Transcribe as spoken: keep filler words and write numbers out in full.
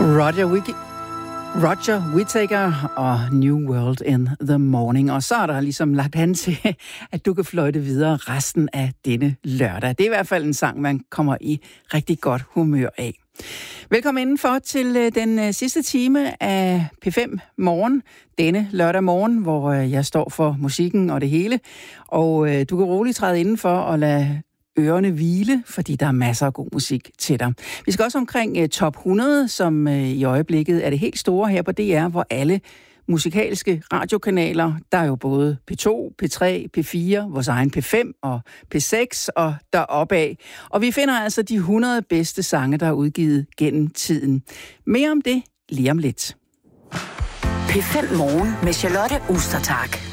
Roger Wiki. Roger Whittaker og New World in the Morning. Og så er der ligesom lagt an til, at du kan fløjte videre resten af denne lørdag. Det er i hvert fald en sang, man kommer i rigtig godt humør af. Velkommen indenfor til den sidste time af P fem Morgen, denne lørdag morgen, hvor jeg står for musikken og det hele. Og du kan roligt træde indenfor og lade ørerne hvile, fordi der er masser af god musik til dig. Vi skal også omkring uh, top hundrede, som uh, i øjeblikket er det helt store her på D R, hvor alle musikalske radiokanaler, der er jo både P to, P tre, P fire, vores egen P fem og P seks og deroppe af. Og vi finder altså de hundrede bedste sange, der er udgivet gennem tiden. Mere om det lige om lidt. P fem Morgen med Charlotte Ostertag.